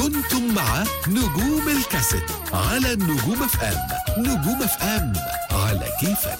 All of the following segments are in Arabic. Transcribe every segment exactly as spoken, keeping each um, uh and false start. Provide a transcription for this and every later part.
كنتم مع نجوم الكاسيت على النجوم اف ام. نجوم اف ام على كيفك.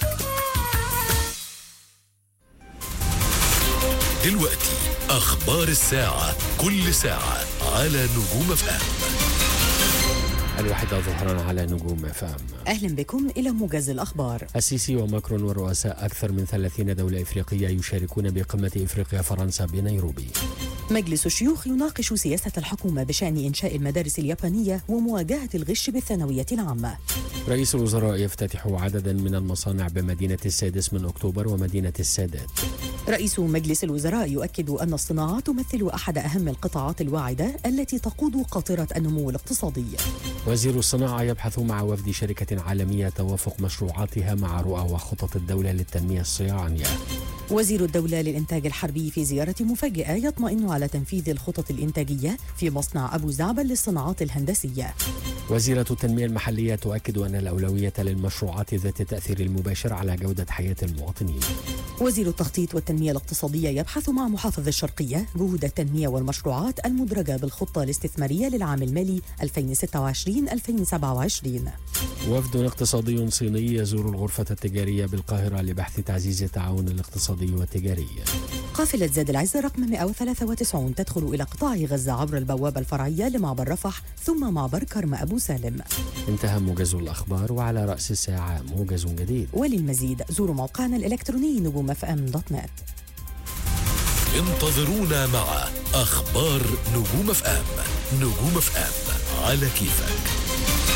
دلوقتي أخبار الساعة، كل ساعة على نجوم اف ام. الوحدة ظهرا على نجوم اف ام. أهلا بكم إلى موجز الأخبار. السيسي وماكرون ورؤساء أكثر من ثلاثين دولة إفريقية يشاركون بقمة إفريقيا فرنسا بنيروبي. مجلس الشيوخ يناقش سياسة الحكومة بشأن إنشاء المدارس اليابانية ومواجهة الغش بالثانوية العامة. رئيس الوزراء يفتتح عددا من المصانع بمدينة السادس من أكتوبر ومدينة السادات. رئيس مجلس الوزراء يؤكد أن الصناعة تمثل أحد أهم القطاعات الواعدة التي تقود قاطرة النمو الاقتصادي. وزير الصناعة يبحث مع وفد شركة عالمية توافق مشروعاتها مع رؤى وخطط الدولة للتنمية الصناعية. وزير الدولة للإنتاج الحربي في زيارة مفاجئة يطمئن على تنفيذ الخطط الإنتاجية في مصنع أبو زعبل للصناعات الهندسية. وزيرة التنمية المحلية تؤكد أن الأولوية للمشروعات ذات التأثير المباشر على جودة حياة المواطنين. وزير التخطيط والتنمية الاقتصادية يبحث مع محافظ الشرقية جهود التنمية والمشروعات المدرجة بالخطة الاستثمارية للعام المالي ألفين وستة وعشرين ألفين وسبعة وعشرين. وفد اقتصادي صيني يزور الغرفة التجارية بالقاهرة لبحث تعزيز التعاون الاقتصادي والتجاري. قافلة زاد العز رقم مئة وثلاثة وتسعين تدخل إلى قطاع غزة عبر البوابة الفرعية لمعبر رفح ثم معبر كرم أبو سالم. انتهى موجز الأخبار، وعلى رأس الساعة موجز جديد. وللمزيد زوروا موقعنا الإلكتروني نجوم اف ام دوت نت. انتظرونا مع أخبار نجوم اف ام. نجوم اف ام على كيفك.